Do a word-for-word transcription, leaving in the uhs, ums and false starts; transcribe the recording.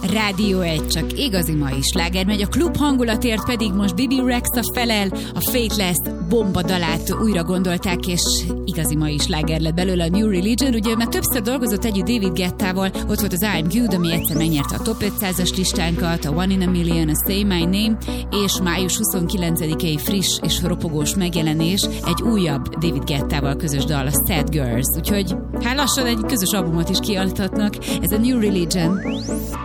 Rádió egy, csak igazi mai sláger megy, a klub hangulatért pedig most Bibi Rexha felel, a Faithless bomba dalát újra gondolták, és igazi mai sláger lett belőle a New Religion. Ugye már többször dolgozott együtt David Guettával, ott volt az I'm Good, ami egyszer megnyerte a top ötszázas listánkat, a One in a Million, a Say My Name, és május huszonkilencedikei friss és ropogós megjelenés egy újabb David Guettával közös dal, a Sad Girls. Úgyhogy hát lassan egy közös albumot is kiadhatnak, ez a New Religion.